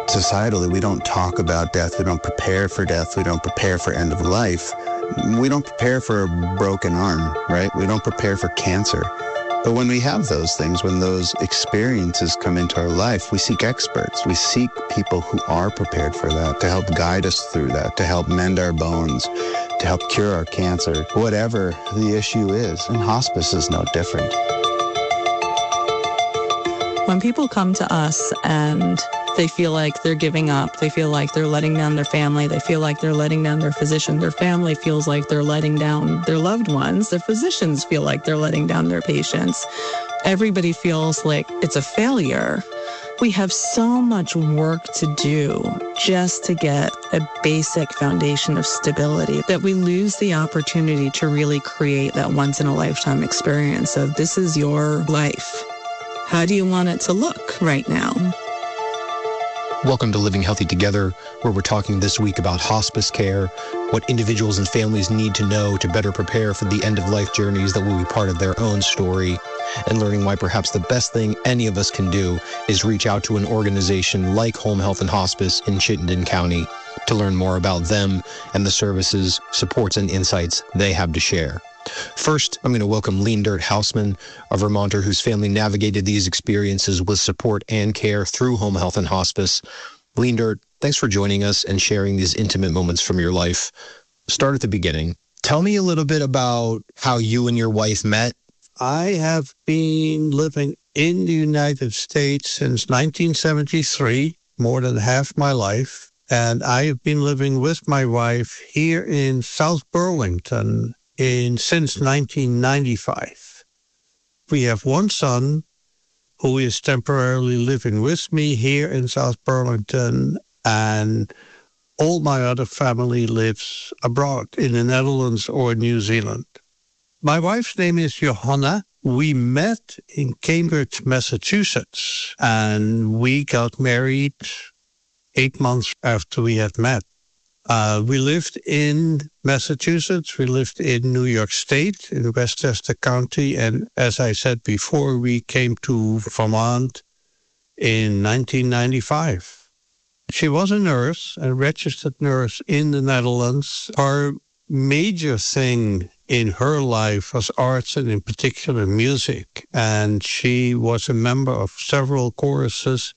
Societally, we don't talk about death. We don't prepare for death. We don't prepare for end of life. We don't prepare for a broken arm, right? We don't prepare for cancer. But when we have those things, when those experiences come into our life, we seek experts. We seek people who are prepared for that, to help guide us through that, to help mend our bones, to help cure our cancer, whatever the issue is. And hospice is no different. When people come to us and they feel like they're giving up, they feel like they're letting down their family, they feel like they're letting down their physician, their family feels like they're letting down their loved ones, their physicians feel like they're letting down their patients. Everybody feels like it's a failure. We have so much work to do just to get a basic foundation of stability that we lose the opportunity to really create that once-in-a-lifetime experience of this is your life. How do you want it to look right now? Welcome to Living Healthy Together, where we're talking this week about hospice care, what individuals and families need to know to better prepare for the end-of-life journeys that will be part of their own story, and learning why perhaps the best thing any of us can do is reach out to an organization like Home Health and Hospice in Chittenden County to learn more about them and the services, supports, and insights they have to share. First, I'm going to welcome Leendert Hausman, a Vermonter whose family navigated these experiences with support and care through Home Health and Hospice. Leendert, thanks for joining us and sharing these intimate moments from your life. Start at the beginning. Tell me a little bit about how you and your wife met. I have been living in the United States since 1973, more than half my life. And I have been living with my wife here in South Burlington since 1995. We have one son who is temporarily living with me here in South Burlington, and all my other family lives abroad in the Netherlands or New Zealand. My wife's name is Johanna. We met in Cambridge, Massachusetts, and we got married 8 months after we had met. We lived in Massachusetts, we lived in New York State, in Westchester County, and as I said before, we came to Vermont in 1995. She was a nurse, a registered nurse in the Netherlands. Her major thing in her life was arts and in particular music, and she was a member of several choruses,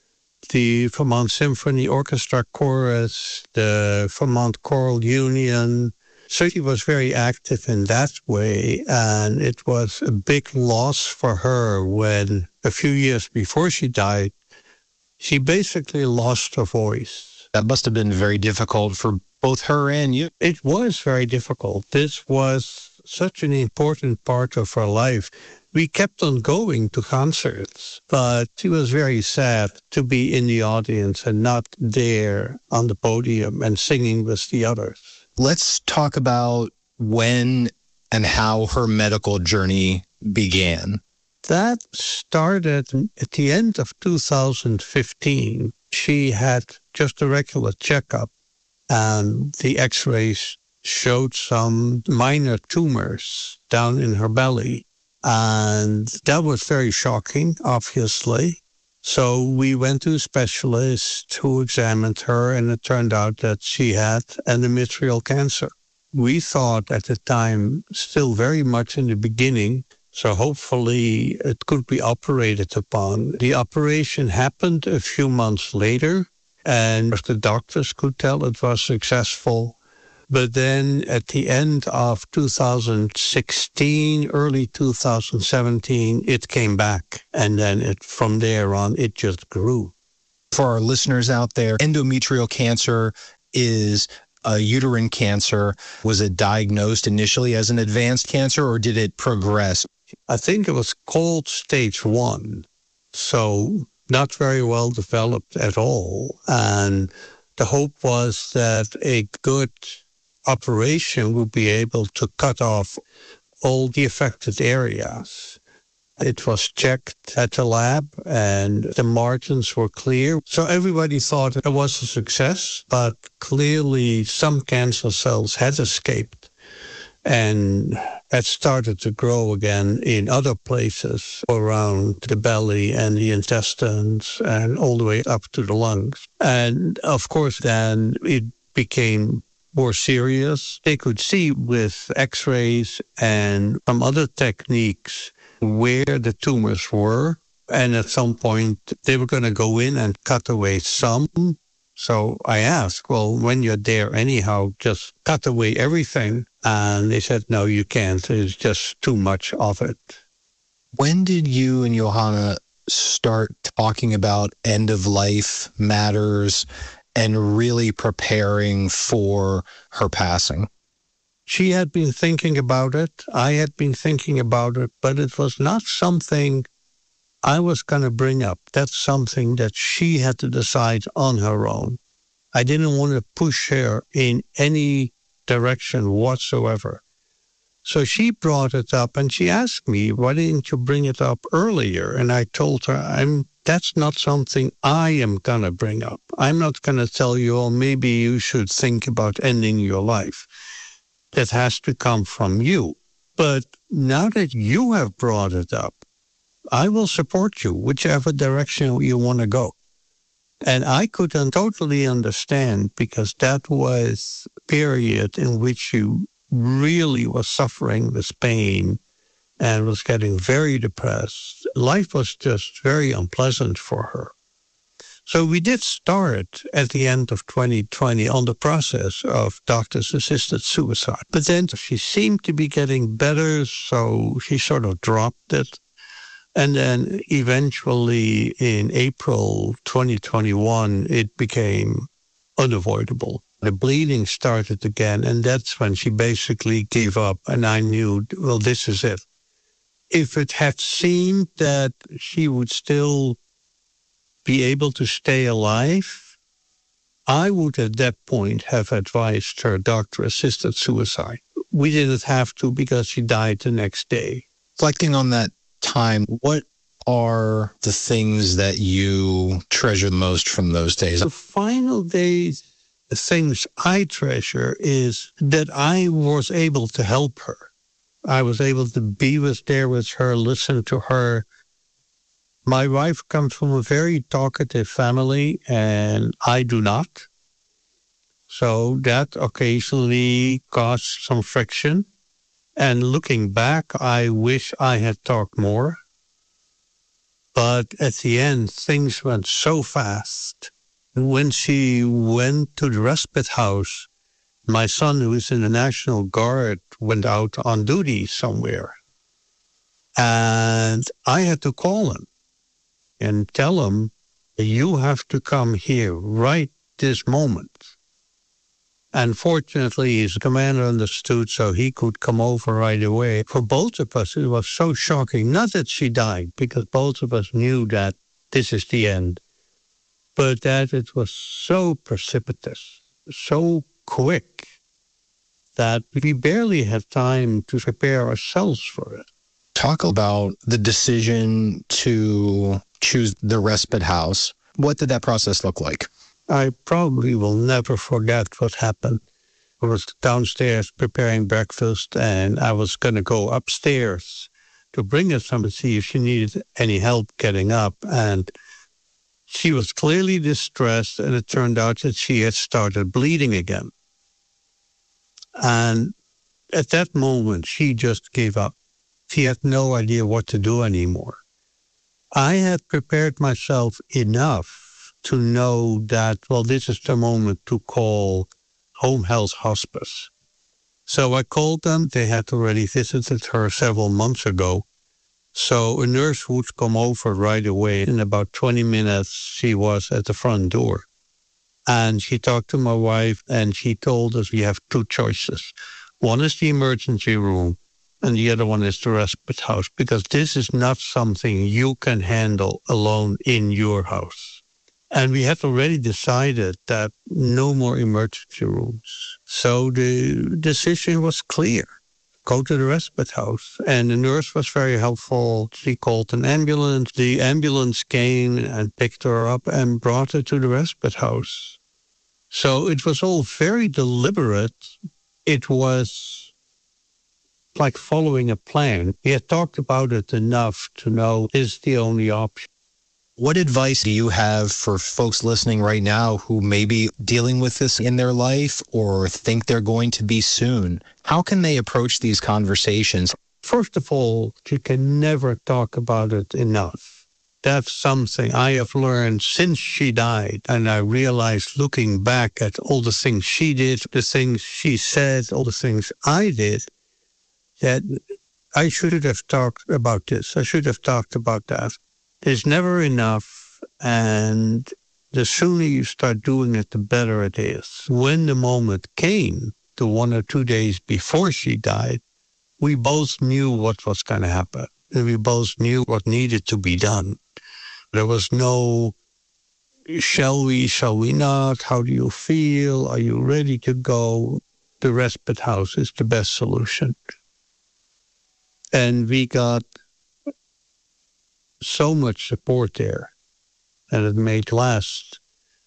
the Vermont Symphony Orchestra Chorus, the Vermont Choral Union. So she was very active in that way, and it was a big loss for her when, a few years before she died, she basically lost her voice. That must have been very difficult for both her and you. It was very difficult. This was such an important part of her life. We kept on going to concerts, but she was very sad to be in the audience and not there on the podium and singing with the others. Let's talk about when and how her medical journey began. That started at the end of 2015. She had just a regular checkup, and the x-rays showed some minor tumors down in her belly. And that was very shocking, obviously. So we went to a specialist who examined her, and it turned out that she had endometrial cancer. We thought at the time, still very much in the beginning, so hopefully it could be operated upon. The operation happened a few months later, and the doctors could tell it was successful. But then at the end of 2016, early 2017, it came back. And then from there on, it just grew. For our listeners out there, endometrial cancer is a uterine cancer. Was it diagnosed initially as an advanced cancer, or did it progress? I think it was called stage 1. So not very well developed at all. And the hope was that a good operation would be able to cut off all the affected areas. It was checked at the lab and the margins were clear. So everybody thought it was a success, but clearly some cancer cells had escaped. and it started to grow again in other places around the belly and the intestines and all the way up to the lungs. And of course, then it became more serious. They could see with x-rays and some other techniques where the tumors were. And at some point, they were going to go in and cut away some. So I asked, well, when you're there anyhow, just cut away everything. And they said, no, you can't. It's just too much of it. When did you and Johanna start talking about end-of-life matters and really preparing for her passing? She had been thinking about it. I had been thinking about it, but it was not something I was going to bring up. That's something that she had to decide on her own. I didn't want to push her in any direction whatsoever. So she brought it up and she asked me, why didn't you bring it up earlier? And I told her, that's not something I am going to bring up. I'm not going to tell you, oh, maybe you should think about ending your life. That has to come from you. But now that you have brought it up, I will support you, whichever direction you want to go. And I couldn't totally understand, because that was a period in which you really was suffering this pain and was getting very depressed. Life was just very unpleasant for her. So we did start at the end of 2020 on the process of doctors-assisted suicide. But then she seemed to be getting better, so she sort of dropped it. And then eventually in April 2021, it became unavoidable. The bleeding started again, and that's when she basically gave up. And I knew, well, this is it. If it had seemed that she would still be able to stay alive, I would at that point have advised her doctor-assisted suicide. We didn't have to, because she died the next day. Reflecting on that time, what are the things that you treasure most from those days? The final days, the things I treasure is that I was able to help her. I was able to be there with her, listen to her. My wife comes from a very talkative family, and I do not. So that occasionally caused some friction. And looking back, I wish I had talked more. But at the end, things went so fast. When she went to the respite house, my son, who is in the National Guard, went out on duty somewhere. And I had to call him and tell him, you have to come here right this moment. And fortunately, his commander understood, so he could come over right away. For both of us, it was so shocking. Not that she died, because both of us knew that this is the end. But that it was so precipitous, so quick, that we barely had time to prepare ourselves for it. Talk about the decision to choose the respite house. What did that process look like? I probably will never forget what happened. I was downstairs preparing breakfast, and I was going to go upstairs to bring her some to see if she needed any help getting up. And she was clearly distressed, and it turned out that she had started bleeding again. And at that moment, she just gave up. She had no idea what to do anymore. I had prepared myself enough to know that, well, this is the moment to call Home Health Hospice. So I called them. They had already visited her several months ago. So a nurse would come over right away. In about 20 minutes, she was at the front door. And she talked to my wife, and she told us we have two choices. One is the emergency room, and the other one is the respite house, because this is not something you can handle alone in your house. And we had already decided that no more emergency rooms. So the decision was clear. Go to the respite house. And the nurse was very helpful. She called an ambulance. The ambulance came and picked her up and brought her to the respite house. So it was all very deliberate. It was like following a plan. We had talked about it enough to know it's the only option. What advice do you have for folks listening right now who may be dealing with this in their life or think they're going to be soon? How can they approach these conversations? First of all, you can never talk about it enough. That's something I have learned since she died. And I realized looking back at all the things she did, the things she said, all the things I did, that I should have talked about this. I should have talked about that. There's never enough, and the sooner you start doing it, the better it is. When the moment came, the 1 or 2 days before she died, we both knew what was going to happen. And we both knew what needed to be done. There was no, shall we not? How do you feel? Are you ready to go? The respite house is the best solution. And we got so much support there, and it made last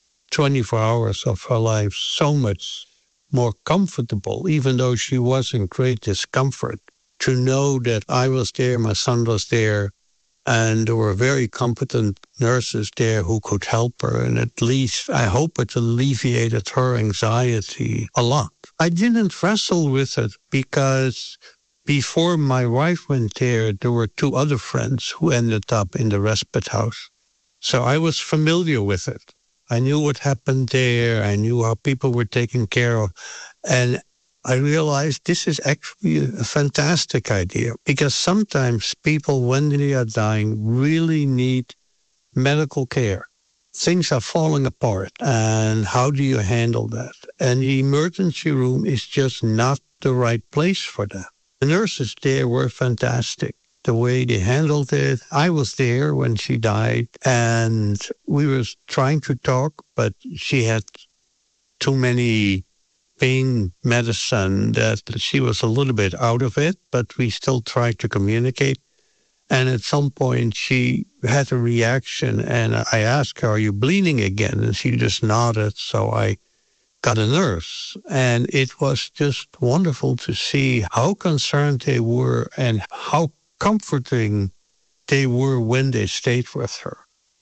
24 hours of her life so much more comfortable, even though she was in great discomfort, to know that I was there, my son was there, and there were very competent nurses there who could help her, and at least I hope it alleviated her anxiety a lot. I didn't wrestle with it because before my wife went there were 2 other friends who ended up in the respite house. So I was familiar with it. I knew what happened there. I knew how people were taken care of. And I realized this is actually a fantastic idea, because sometimes people, when they are dying, really need medical care. Things are falling apart. And how do you handle that? And the emergency room is just not the right place for that. The nurses there were fantastic. The way they handled it. I was there when she died, and we were trying to talk, but she had too many pain medicine that she was a little bit out of it, but we still tried to communicate. And at some point she had a reaction, and I asked her, "Are you bleeding again?" And she just nodded, so I got a nurse, and it was just wonderful to see how concerned they were and how comforting they were when they stayed with her.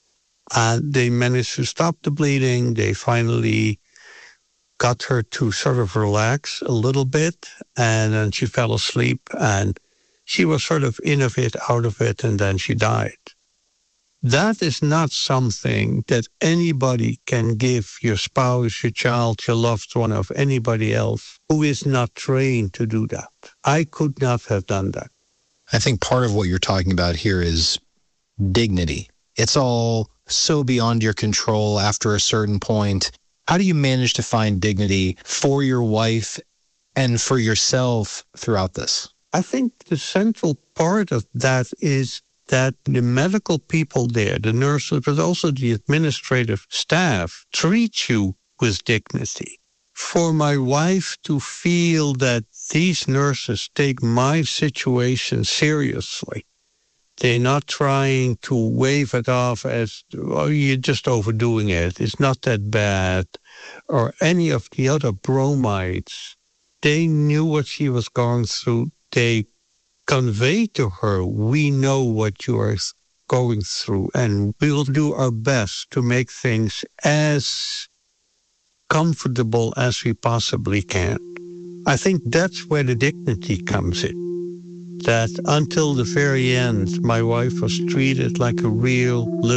And they managed to stop the bleeding. They finally got her to sort of relax a little bit, and then she fell asleep, and she was sort of in of it, out of it, and then she died. That is not something that anybody can give your spouse, your child, your loved one, of anybody else who is not trained to do that. I could not have done that. I think part of what you're talking about here is dignity. It's all so beyond your control after a certain point. How do you manage to find dignity for your wife and for yourself throughout this? I think the central part of that is that the medical people there, the nurses, but also the administrative staff, treat you with dignity. For my wife to feel that these nurses take my situation seriously, they're not trying to wave it off as, "Oh, you're just overdoing it, it's not that bad," or any of the other bromides. They knew what she was going through. They convey to her, "We know what you are going through, and we'll do our best to make things as comfortable as we possibly can." I think that's where the dignity comes in. That until the very end, my wife was treated like a real living